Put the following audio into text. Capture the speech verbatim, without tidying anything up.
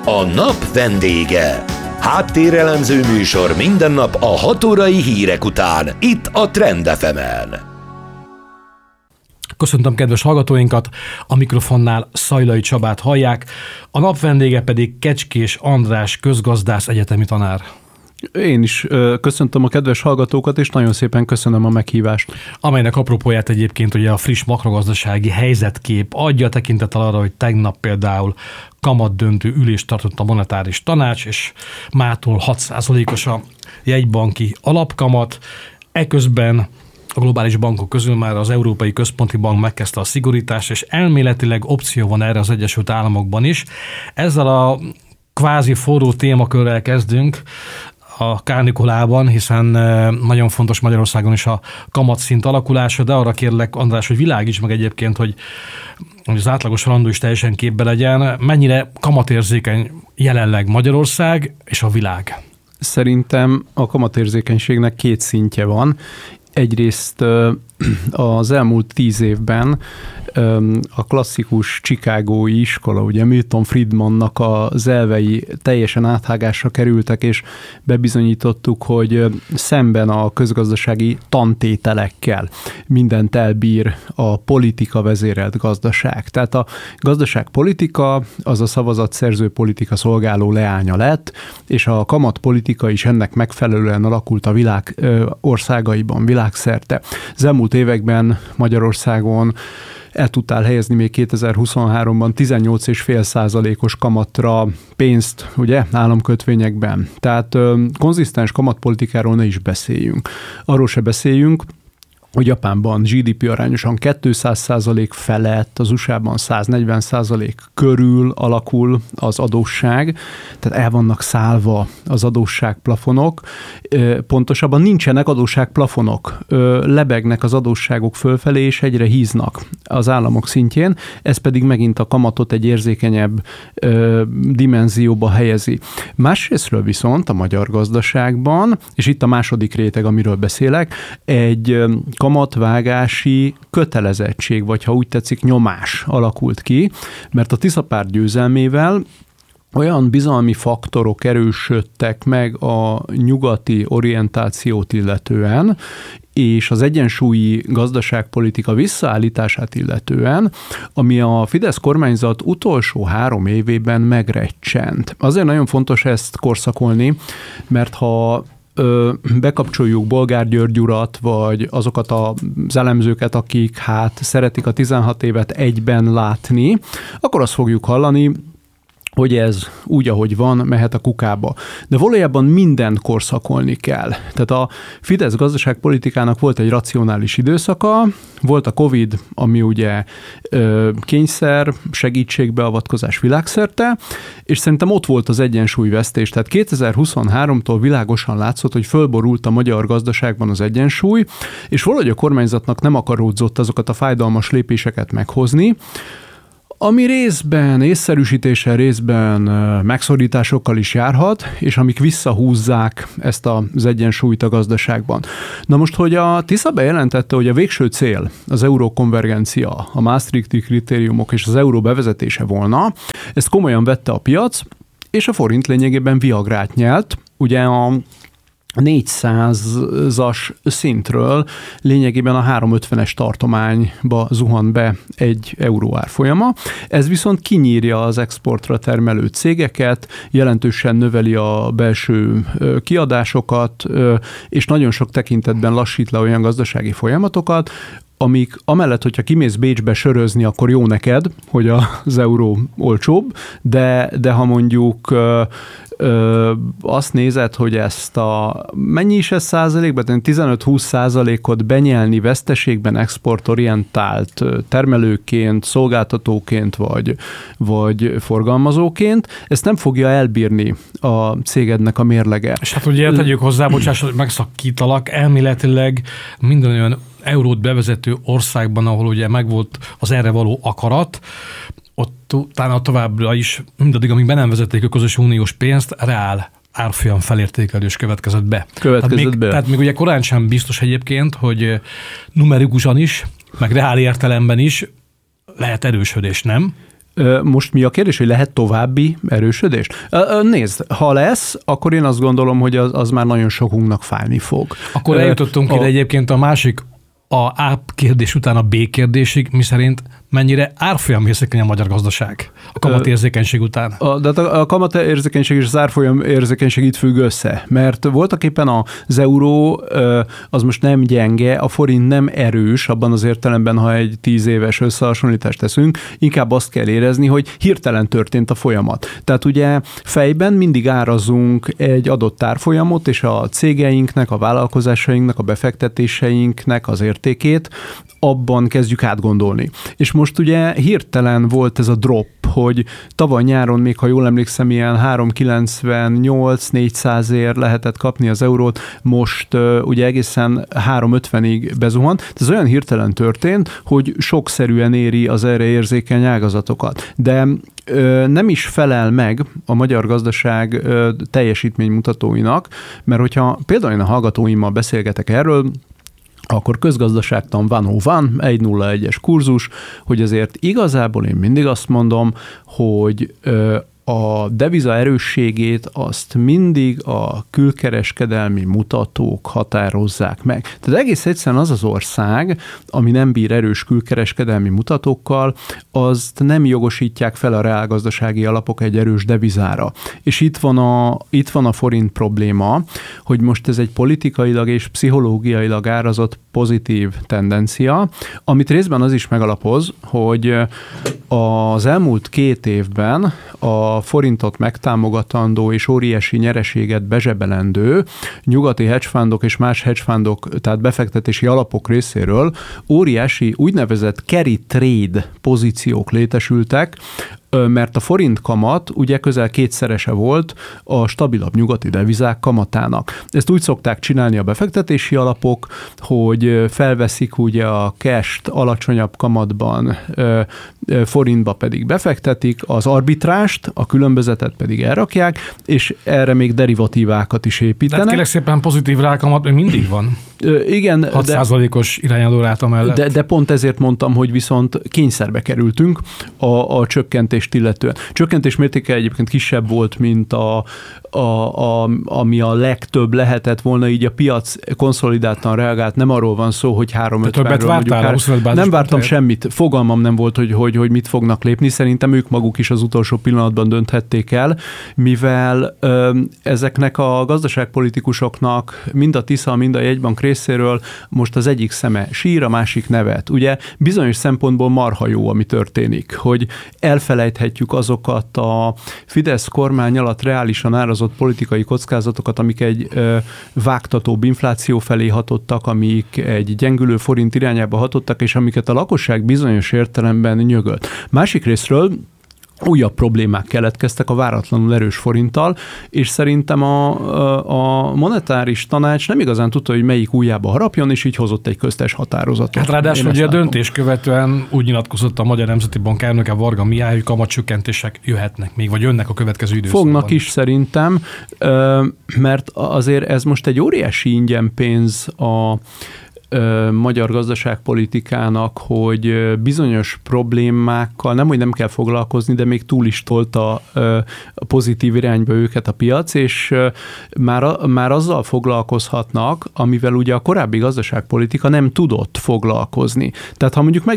A nap vendége. Háttérelemző műsor minden nap a hat órai hírek után, itt a Trend ef emen. Köszöntöm kedves hallgatóinkat, a mikrofonnál Szajlai Csabát hallják, a nap vendége pedig Kecskés András közgazdász egyetemi tanár. Én is köszöntöm a kedves hallgatókat, és nagyon szépen köszönöm a meghívást. Amelynek apropóját egyébként ugye a friss makrogazdasági helyzetkép adja, tekintettel arra, hogy tegnap például kamatdöntő ülést tartott a monetáris tanács, és mától hat százalékos a jegybanki alapkamat. Eközben a globális bankok közül már az Európai Központi Bank megkezdte a szigorítást, és elméletileg opció van erre az Egyesült Államokban is. Ezzel a kvázi forró témakörrel kezdünk a kánikulában, hiszen nagyon fontos Magyarországon is a kamatszint alakulása, de arra kérlek, András, hogy világíts meg egyébként, hogy az átlagos randó is teljesen képbe legyen, mennyire kamatérzékeny jelenleg Magyarország és a világ? Szerintem a kamatérzékenységnek két szintje van. Egyrészt az elmúlt tíz évben a klasszikus chicagói iskola, ugye Milton Friedmannak az elvei teljesen áthágásra kerültek, és bebizonyítottuk, hogy szemben a közgazdasági tantételekkel mindent elbír a politika vezérelt gazdaság. Tehát a gazdaságpolitika az a szavazatszerző politika szolgáló leánya lett, és a kamatpolitika is ennek megfelelően alakult a világ országaiban, világszerte. Az elmúlt években Magyarországon el tudtál helyezni még kétezer-huszonháromban tizennyolc egész öt százalékos kamatra pénzt, ugye, államkötvényekben. Tehát ö, konzisztens kamatpolitikáról ne is beszéljünk. Arról se beszéljünk, hogy Japánban gé dé pé arányosan kétszáz százalék felett, az u es á-ban száznegyven százalék körül alakul az adósság, tehát el vannak szállva az adósságplafonok. Pontosabban nincsenek adósságplafonok, lebegnek az adósságok fölfelé, és egyre híznak az államok szintjén, ez pedig megint a kamatot egy érzékenyebb dimenzióba helyezi. Másrésztről viszont a magyar gazdaságban, és itt a második réteg, amiről beszélek, egy kamatvágási kötelezettség, vagy ha úgy tetszik, nyomás alakult ki, mert a Tiszapárt győzelmével olyan bizalmi faktorok erősödtek meg a nyugati orientációt illetően, és az egyensúlyi gazdaságpolitika visszaállítását illetően, ami a Fidesz kormányzat utolsó három évében megrecsent. Azért nagyon fontos ezt korszakolni, mert ha bekapcsoljuk Bolgár György urat, vagy azokat az elemzőket, akik hát szeretik a tizenhat évet egyben látni, akkor azt fogjuk hallani, hogy ez úgy, ahogy van, mehet a kukába. De valójában mindent korszakolni kell. Tehát a Fidesz gazdaságpolitikának volt egy racionális időszaka, volt a Covid, ami ugye kényszer, segítségbeavatkozás világszerte, és szerintem ott volt az egyensúlyvesztés. Tehát kétezer-huszonháromtól világosan látszott, hogy fölborult a magyar gazdaságban az egyensúly, és valahogy a kormányzatnak nem akaródzott azokat a fájdalmas lépéseket meghozni, ami részben észszerűsítéssel, részben megszorításokkal is járhat, és amik visszahúzzák ezt az egyensúlyt a gazdaságban. Na most, hogy a Tisza bejelentette, hogy a végső cél az eurókonvergencia, a Maastrichti kritériumok és az euró bevezetése volna, ezt komolyan vette a piac, és a forint lényegében viagrát nyelt. Ugye a négyszázas szintről lényegében a háromszázötvenes tartományba zuhan be egy euró árfolyama. Ez viszont kinyírja az exportra termelő cégeket, jelentősen növeli a belső kiadásokat, és nagyon sok tekintetben lassít le olyan gazdasági folyamatokat, amik amellett, hogyha kimész Bécsbe sörözni, akkor jó neked, hogy az euró olcsóbb, de, de ha mondjuk ö, ö, azt nézed, hogy ezt a, mennyi is ez százalékban, tizenöt-húsz százalékot benyelni veszteségben exportorientált termelőként, szolgáltatóként vagy, vagy forgalmazóként, ezt nem fogja elbírni a cégednek a mérlege. És hát ugye tegyük hozzá, bocsáss, hogy megszakítalak, elméletileg minden olyan eurót bevezető országban, ahol ugye megvolt az erre való akarat, ott utána továbbra is, mindaddig, amíg be nem vezették a közös uniós pénzt, reál árfolyam felértékelés következett be. Következett tehát még, be. Tehát még ugye korán sem biztos egyébként, hogy numerikusan is, meg reál értelemben is lehet erősödés, nem? Most mi a kérdés, hogy lehet további erősödés? Nézd, ha lesz, akkor én azt gondolom, hogy az, az már nagyon sokunknak fájni fog. Akkor eljutottunk a... ide egyébként a másik, a A kérdés után a B kérdésig, miszerint mennyire árfolyam érzékeny a magyar gazdaság a kamatérzékenység után? A, de a kamatérzékenység és az árfolyam érzékenység itt függ össze, mert voltak éppen az euró az most nem gyenge, a forint nem erős, abban az értelemben, ha egy tíz éves összehasonlítást teszünk, inkább azt kell érezni, hogy hirtelen történt a folyamat. Tehát ugye fejben mindig árazunk egy adott árfolyamot, és a cégeinknek, a vállalkozásainknak, a befektetéseinknek az értékét abban kezdjük átgondolni. És most ugye hirtelen volt ez a drop, hogy tavaly nyáron még, ha jól emlékszem, ilyen három kilencvennyolc négyszázért lehetett kapni az eurót, most uh, ugye egészen három ötvenig bezuhant. Ez olyan hirtelen történt, hogy sokszerűen éri az erre érzékeny ágazatokat. De uh, nem is felel meg a magyar gazdaság uh, teljesítménymutatóinak, mert hogyha például én a hallgatóimmal beszélgetek erről, akkor közgazdaságtan van, ó van, egy nulla egyes kurzus, hogy azért igazából én mindig azt mondom, hogy a deviza erősségét azt mindig a külkereskedelmi mutatók határozzák meg. Tehát egész egyszerűen az az ország, ami nem bír erős külkereskedelmi mutatókkal, azt nem jogosítják fel a reálgazdasági alapok egy erős devizára. És itt van a, itt van a forint probléma, hogy most ez egy politikailag és pszichológiailag árazott pozitív tendencia, amit részben az is megalapoz, hogy az elmúlt két évben a forintot megtámogatandó és óriási nyereséget bezsebelendő nyugati hedgefundok és más hedgefundok, tehát befektetési alapok részéről óriási úgynevezett carry trade pozíciók létesültek, mert a forint kamat ugye közel kétszerese volt a stabilabb nyugati devizák kamatának. Ezt úgy szokták csinálni a befektetési alapok, hogy felveszik ugye a cash-t alacsonyabb kamatban, forintba pedig befektetik, az arbitrást, a különbözetet pedig elrakják, és erre még derivatívákat is építenek. De kérlek szépen pozitív rákamat még mindig van. Igen, hat százalékos irányadó ráta mellett. De, de pont ezért mondtam, hogy viszont kényszerbe kerültünk a, a csökkentést illetően. Csökkentés mértéke egyébként kisebb volt, mint a, a, a, ami a legtöbb lehetett volna, így a piac konszolidáltan reagált. Nem arról van szó, hogy három ötvenről mondjuk. Nem vártam semmit. Fogalmam nem volt, hogy, hogy, hogy mit fognak lépni. Szerintem ők maguk is az utolsó pillanatban dönthették el, mivel ö, ezeknek a gazdaságpolitikusoknak mind a Tisza, mind a jegybank részéről most az egyik szeme sír, a másik nevet. Ugye bizonyos szempontból marha jó, ami történik, hogy elfelejthetjük azokat a Fidesz kormány alatt reálisan árazott politikai kockázatokat, amik egy ö, vágtatóbb infláció felé hatottak, amik egy gyengülő forint irányába hatottak, és amiket a lakosság bizonyos értelemben nyögölt. Másik részről újabb problémák keletkeztek a váratlanul erős forinttal, és szerintem a, a monetáris tanács nem igazán tudta, hogy melyik ujjába harapjon, és így hozott egy köztes határozatot. Hát ráadásul ugye a döntés követően úgy nyilatkozott a Magyar Nemzeti Bank elnöke Varga Mihály, hogy kamatcsökkentések jöhetnek még, vagy jönnek a következő időszakban. Fognak is szerintem, mert azért ez most egy óriási ingyenpénz a magyar gazdaságpolitikának, hogy bizonyos problémákkal nem, hogy nem kell foglalkozni, de még túl is tolta a pozitív irányba őket a piac, és már, már azzal foglalkozhatnak, amivel ugye a korábbi gazdaságpolitika nem tudott foglalkozni. Tehát ha mondjuk meg